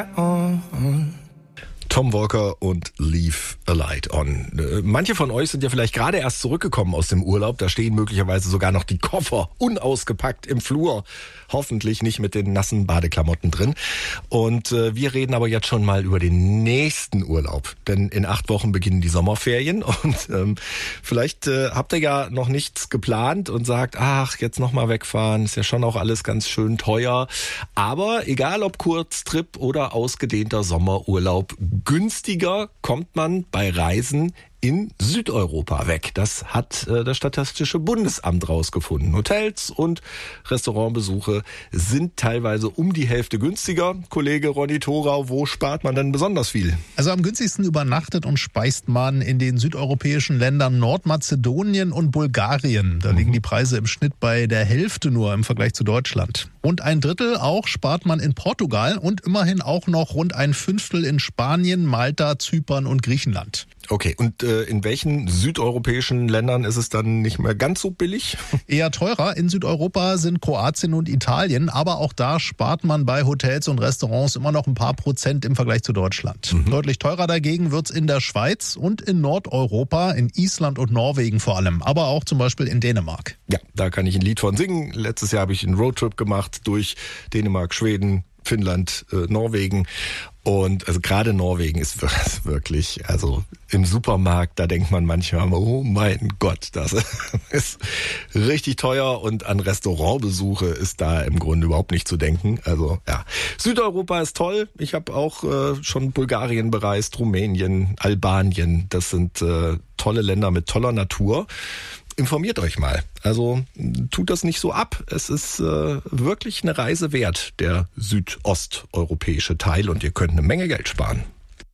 Tom Walker und Leave a Light On. Manche von euch sind ja vielleicht gerade erst zurückgekommen aus dem Urlaub. Da stehen möglicherweise sogar noch die Koffer unausgepackt im Flur. Hoffentlich nicht mit den nassen Badeklamotten drin. Und wir reden aber jetzt schon mal über den nächsten Urlaub. Denn in 8 Wochen beginnen die Sommerferien. Und vielleicht habt ihr ja noch nichts geplant und sagt, ach, jetzt nochmal wegfahren. Ist ja schon auch alles ganz schön teuer. Aber egal ob Kurztrip oder ausgedehnter Sommerurlaub, günstiger kommt man bei Reisen in Südeuropa weg. Das hat das Statistische Bundesamt rausgefunden. Hotels und Restaurantbesuche sind teilweise um die Hälfte günstiger. Kollege Ronny Thorau, wo spart man denn besonders viel? Also am günstigsten übernachtet und speist man in den südeuropäischen Ländern Nordmazedonien und Bulgarien. Da liegen die Preise im Schnitt bei der Hälfte nur im Vergleich zu Deutschland. Und 1/3 auch spart man in Portugal und immerhin auch noch rund 1/5 in Spanien, Malta, Zypern und Griechenland. Okay, und in welchen südeuropäischen Ländern ist es dann nicht mehr ganz so billig? Eher teurer. In Südeuropa sind Kroatien und Italien, aber auch da spart man bei Hotels und Restaurants immer noch ein paar Prozent im Vergleich zu Deutschland. Deutlich teurer dagegen wird's in der Schweiz und in Nordeuropa, in Island und Norwegen vor allem, aber auch zum Beispiel in Dänemark. Ja, da kann ich ein Lied von singen. Letztes Jahr habe ich einen Roadtrip gemacht durch Dänemark, Schweden, Finnland, Norwegen. Und also gerade Norwegen ist wirklich, also im Supermarkt, da denkt man manchmal, oh mein Gott, das ist richtig teuer, und an Restaurantbesuche ist da im Grunde überhaupt nicht zu denken. Also ja, Südeuropa ist toll. Ich habe auch schon Bulgarien bereist, Rumänien, Albanien. Das sind tolle Länder mit toller Natur. Informiert euch mal. Also tut das nicht so ab. Es ist wirklich eine Reise wert, der südosteuropäische Teil, und ihr könnt eine Menge Geld sparen.